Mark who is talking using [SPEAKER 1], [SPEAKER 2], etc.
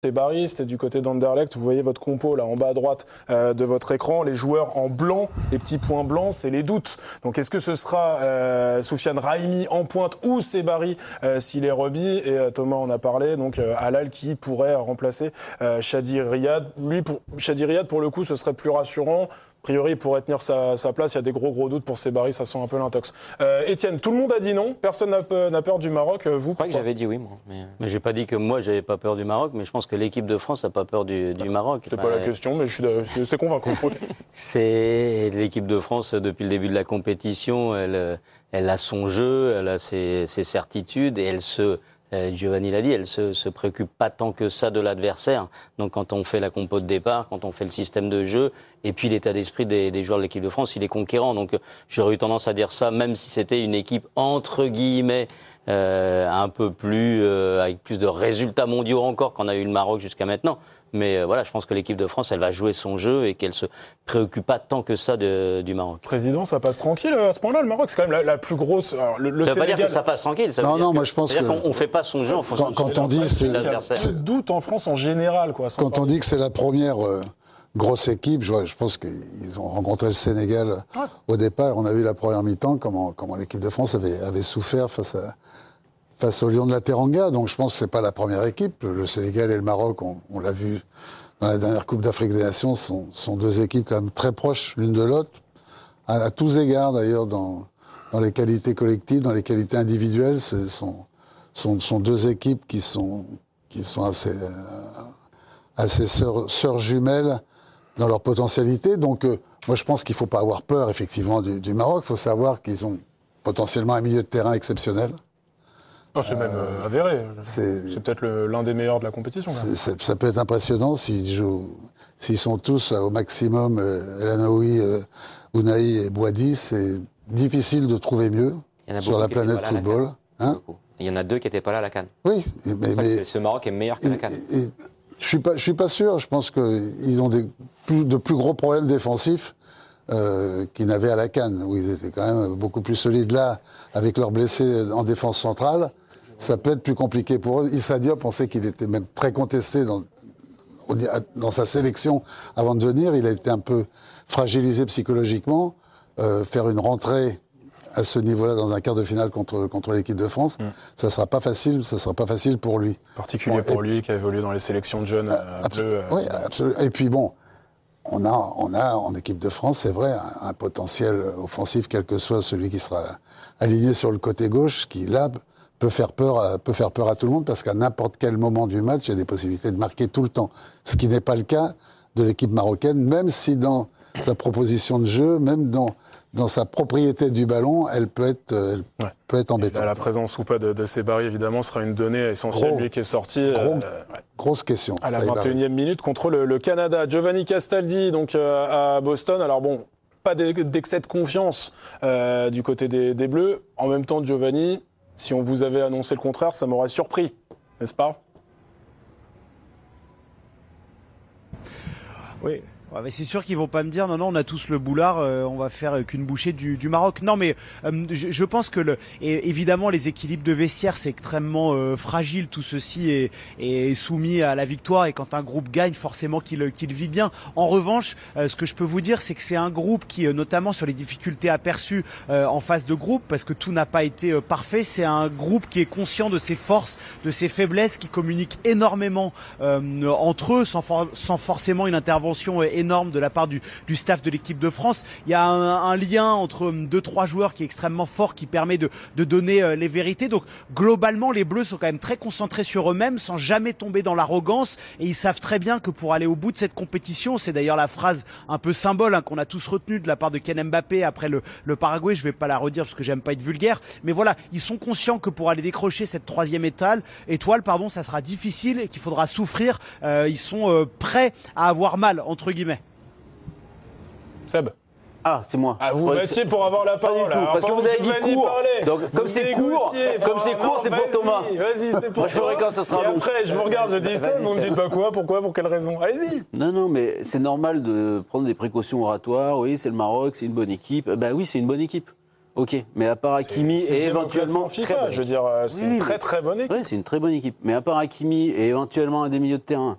[SPEAKER 1] Barry, c'était du côté d'Anderlecht. Vous voyez votre compo là en bas à droite de votre écran. Les joueurs en blanc, les petits points blancs, c'est les doutes. Donc est-ce que ce sera Soufiane Raimi en pointe ou Sebari s'il est remis? Et Thomas en a parlé. Donc Halal qui pourrait remplacer Chadi Riyad. Chadi Riyad, pour le coup, ce serait plus rassurant. A priori, il pourrait tenir sa place. Il y a des gros doutes pour Sebari, ça sent un peu l'intox. Étienne, tout le monde a dit non. Personne n'a peur du Maroc. Vous,
[SPEAKER 2] je crois que j'avais dit oui, moi.
[SPEAKER 3] Mais j'ai pas dit que moi, j'avais pas peur du Maroc, mais je pense que l'équipe de France n'a pas peur du Maroc.
[SPEAKER 1] C'est pas la question, mais c'est convaincant.
[SPEAKER 3] C'est l'équipe de France, depuis le début de la compétition, elle a son jeu, elle a ses certitudes et Giovanni l'a dit, elle se préoccupe pas tant que ça de l'adversaire. Donc quand on fait la compo de départ, quand on fait le système de jeu, et puis l'état d'esprit des joueurs de l'équipe de France, il est conquérant. Donc j'aurais eu tendance à dire ça, même si c'était une équipe entre guillemets un peu plus avec plus de résultats mondiaux encore qu'on a eu le Maroc jusqu'à maintenant. Mais voilà, je pense que l'équipe de France, elle va jouer son jeu et qu'elle se préoccupe pas tant que ça du Maroc.
[SPEAKER 1] Président, ça passe tranquille à ce point-là, le Maroc, c'est quand même la plus grosse. Alors,
[SPEAKER 3] ça veut pas dire que ça passe tranquille. Ça veut dire
[SPEAKER 4] moi je pense
[SPEAKER 3] qu'on fait pas son jeu en fonction
[SPEAKER 4] quand on dit
[SPEAKER 1] c'est le doute en France en général, quoi.
[SPEAKER 4] Quand on dit que c'est la première grosse équipe, je pense qu'ils ont rencontré le Sénégal au départ. On a vu la première mi-temps comment l'équipe de France avait souffert face au Lion de la Teranga. Donc je pense que c'est pas la première équipe. Le Sénégal et le Maroc, on l'a vu dans la dernière Coupe d'Afrique des Nations, sont deux équipes quand même très proches l'une de l'autre, à tous égards d'ailleurs, dans les qualités collectives, dans les qualités individuelles. Ce sont deux équipes qui sont assez sœurs jumelles dans leur potentialité. Donc moi je pense qu'il ne faut pas avoir peur effectivement du Maroc. Il faut savoir qu'ils ont potentiellement un milieu de terrain exceptionnel.
[SPEAKER 1] Oh, c'est même avéré. C'est peut-être l'un des meilleurs de la compétition.
[SPEAKER 4] Ça peut être impressionnant s'ils sont tous au maximum, El Anaoui, Ounahi et Bouhaddi. C'est difficile de trouver mieux sur la planète football.
[SPEAKER 2] Il y en a deux qui n'étaient pas là à la CAN.
[SPEAKER 4] Oui,
[SPEAKER 2] mais ce Maroc est meilleur que la CAN.
[SPEAKER 4] Je suis pas sûr. Je pense qu'ils ont de plus gros problèmes défensifs qu'ils n'avaient à la CAN, où ils étaient quand même beaucoup plus solides. Là, avec leurs blessés en défense centrale, ça peut être plus compliqué pour eux. Issa Diop, on sait qu'il était même très contesté dans sa sélection avant de venir. Il a été un peu fragilisé psychologiquement. Faire une rentrée à ce niveau-là dans un quart de finale contre l'équipe de France, ça sera pas facile pour lui.
[SPEAKER 1] Particulier pour lui qui a évolué dans les sélections de jeunes.
[SPEAKER 4] Oui, absolument. Et puis bon, on a en équipe de France, c'est vrai, un potentiel offensif, quel que soit celui qui sera aligné sur le côté gauche, qui là peut faire peur à tout le monde, parce qu'à n'importe quel moment du match, il y a des possibilités de marquer tout le temps. Ce qui n'est pas le cas de l'équipe marocaine, même si dans sa proposition de jeu, même dans sa propriété du ballon, elle peut être embêtante.
[SPEAKER 1] La présence ou pas de Sebari, évidemment, sera une donnée essentielle, lui qui est sorti.
[SPEAKER 4] Grosse question.
[SPEAKER 1] À la 21e minute contre le Canada. Giovanni Castaldi, donc à Boston. Alors bon, pas d'excès de confiance du côté des Bleus. En même temps, Giovanni, si on vous avait annoncé le contraire, ça m'aurait surpris, n'est-ce pas ?
[SPEAKER 5] Oui. Ouais, mais c'est sûr qu'ils vont pas me dire non, on a tous le boulard, on va faire qu'une bouchée du Maroc. Non, mais je pense que évidemment les équilibres de vestiaire c'est extrêmement fragile. Tout ceci est soumis à la victoire, et quand un groupe gagne, forcément qu'il vit bien. En revanche, ce que je peux vous dire, c'est que c'est un groupe qui, notamment sur les difficultés aperçues en phase de groupe, parce que tout n'a pas été parfait, c'est un groupe qui est conscient de ses forces, de ses faiblesses, qui communique énormément entre eux, sans forcément une intervention énorme de la part du staff de l'équipe de France. Il y a un lien entre 2-3 joueurs qui est extrêmement fort, qui permet de donner les vérités. Donc globalement, les Bleus sont quand même très concentrés sur eux-mêmes, sans jamais tomber dans l'arrogance, et ils savent très bien que pour aller au bout de cette compétition, c'est d'ailleurs la phrase un peu symbole qu'on a tous retenue de la part de Kylian Mbappé après le Paraguay. Je vais pas la redire parce que j'aime pas être vulgaire, mais voilà, ils sont conscients que pour aller décrocher cette troisième étoile, ça sera difficile et qu'il faudra souffrir. Ils sont prêts à avoir mal, entre guillemets.
[SPEAKER 3] Seb. Ah, c'est moi.
[SPEAKER 1] Ah, vous battiez pour avoir la parole.
[SPEAKER 3] Pas du tout, parce que vous avez dit court. Donc, comme c'est court, c'est pour Thomas.
[SPEAKER 1] Vas-y, c'est pour
[SPEAKER 3] moi, je ferai quand ça sera
[SPEAKER 1] bon. Et après, je vous regarde, je dis ça, mais on me dit pas quoi, pourquoi, pour quelle raison. Allez-y.
[SPEAKER 6] Non, mais c'est normal de prendre des précautions oratoires. Oui, c'est le Maroc, c'est une bonne équipe. Ben oui, c'est une bonne équipe. Ok, mais à part Hakimi et éventuellement
[SPEAKER 1] FIFA, je veux dire, c'est une très très bonne équipe.
[SPEAKER 6] Oui, c'est une très bonne équipe. Mais à part Hakimi et éventuellement un des milieux de terrain,